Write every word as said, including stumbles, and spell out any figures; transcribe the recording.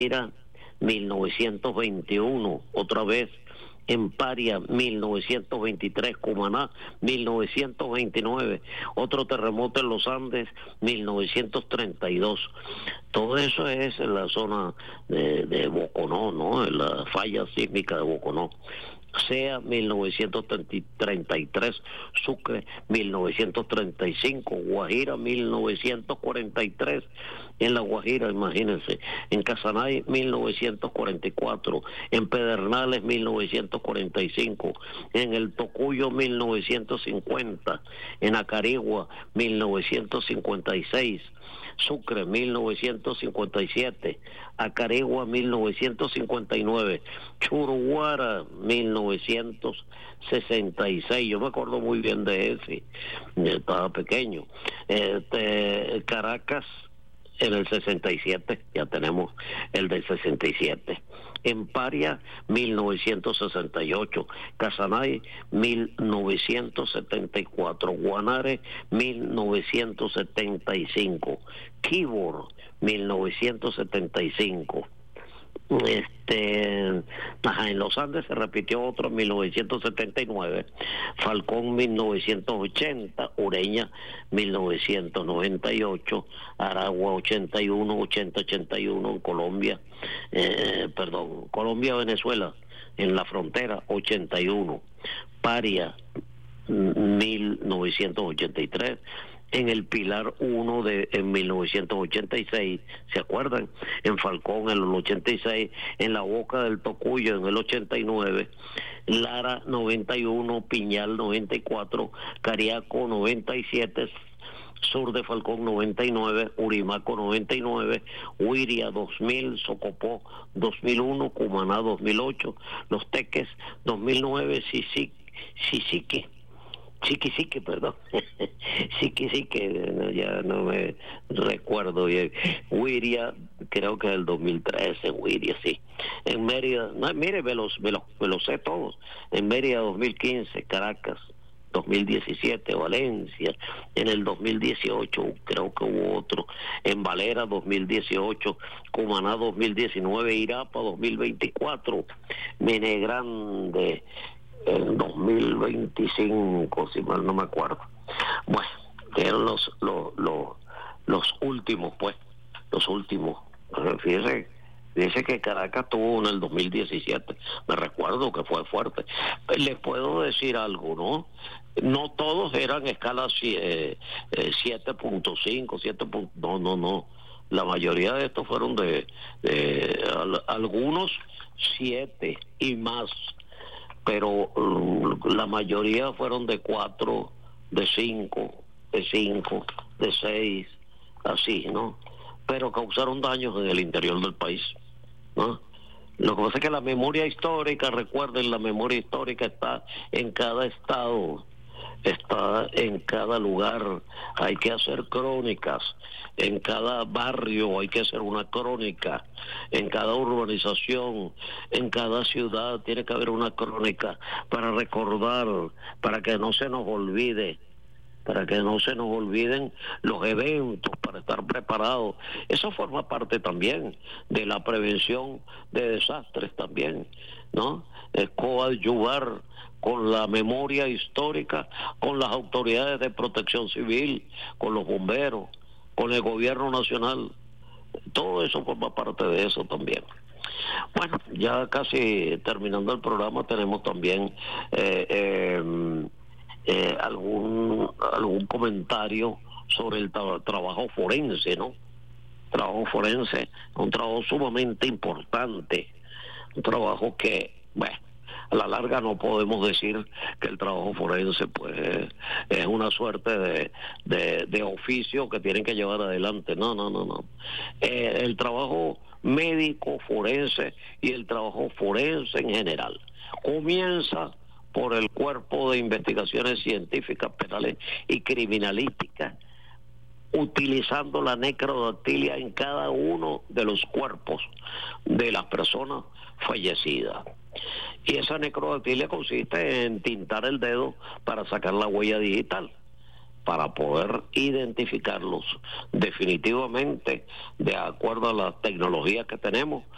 Guajira, mil novecientos veintiuno, otra vez en Paria, mil novecientos veintitrés, Cumaná, mil novecientos veintinueve, otro terremoto en los Andes, mil novecientos treinta y dos. Todo eso es en la zona de, de Boconó, ¿no? En la falla sísmica de Boconó. Sea mil novecientos treinta y tres, Sucre mil novecientos treinta y cinco, Guajira mil novecientos cuarenta y tres, en La Guajira, imagínense, en Casanay mil novecientos cuarenta y cuatro, en Pedernales mil novecientos cuarenta y cinco, en el Tocuyo mil novecientos cincuenta, en Acarigua mil novecientos cincuenta y seis, Sucre mil novecientos cincuenta y siete, Acarigua mil novecientos cincuenta y nueve, Churuguara mil novecientos sesenta y seis, yo me acuerdo muy bien de ese, estaba pequeño. Este, Caracas en el sesenta y siete, ya tenemos el del sesenta y siete. En Paria, mil novecientos sesenta y ocho, Casanay, mil novecientos setenta y cuatro, Guanare, mil novecientos setenta y cinco, Quibor, mil novecientos setenta y cinco. Este, ajá, en los Andes se repitió otro en mil novecientos setenta y nueve, Falcón mil novecientos ochenta, Ureña mil novecientos noventa y ocho, Aragua ochenta y uno, ochenta ochenta y uno en Colombia, eh, perdón, Colombia Venezuela en la frontera ochenta y uno, Paria mil novecientos ochenta y tres, en el Pilar uno de en mil novecientos ochenta y seis, ¿se acuerdan? En Falcón en el ochenta y seis, en la Boca del Tocuyo en el ochenta y nueve, Lara noventa y uno, Piñal noventa y cuatro, Cariaco noventa y siete, Sur de Falcón noventa y nueve, Urimaco noventa y nueve, Huiria dos mil, Socopó dos mil uno, Cumaná dos mil ocho, Los Teques dos mil nueve, Sisique, Sisique Chiqui, sí que, perdón. Chiqui, sí que, no, ya no me recuerdo bien. Huiria, creo que es el dos mil trece, Huiria, sí. En Mérida, no, mire, me los, me los, me los sé todos. En Mérida dos mil quince, Caracas dos mil diecisiete, Valencia. En el dos mil dieciocho, creo que hubo otro. En Valera dos mil dieciocho, Cumaná dos mil diecinueve, Irapa dos mil veinticuatro, Menegrande en dos mil veinticinco, si mal no me acuerdo. Bueno, que eran los los los, los últimos, pues, los últimos. Fíjese, dice que Caracas tuvo en el dos mil diecisiete, me recuerdo que fue fuerte. Les puedo decir algo, ¿no? No todos eran escalas eh, eh, siete punto cinco, siete. No, no, no. La mayoría de estos fueron de, de al, algunos siete y más, pero um, la mayoría fueron de cuatro, de cinco, de cinco, de seis, así, ¿no? Pero causaron daños en el interior del país, ¿no? Lo que pasa es que la memoria histórica, recuerden, la memoria histórica está en cada estado, está en cada lugar. Hay que hacer crónicas, en cada barrio hay que hacer una crónica, en cada urbanización, en cada ciudad tiene que haber una crónica para recordar, para que no se nos olvide, para que no se nos olviden los eventos, para estar preparados. Eso forma parte también de la prevención de desastres también, ¿no? Es coadyuvar con la memoria histórica, con las autoridades de protección civil, con los bomberos, con el gobierno nacional. Todo eso forma parte de eso también. Bueno, ya casi terminando el programa, tenemos también eh, eh, eh, algún algún comentario sobre el tra- trabajo forense, ¿no? Trabajo forense, un trabajo sumamente importante, un trabajo que, bueno, a la larga no podemos decir que el trabajo forense pues es una suerte de, de, de oficio que tienen que llevar adelante. No, no, no, no. Eh, el trabajo médico forense y el trabajo forense en general comienza por el Cuerpo de Investigaciones Científicas, Penales y Criminalísticas, utilizando la necrodactilia en cada uno de los cuerpos de las personas fallecidas. Y esa necrodactilia consiste en tintar el dedo para sacar la huella digital, para poder identificarlos definitivamente de acuerdo a la tecnología que tenemos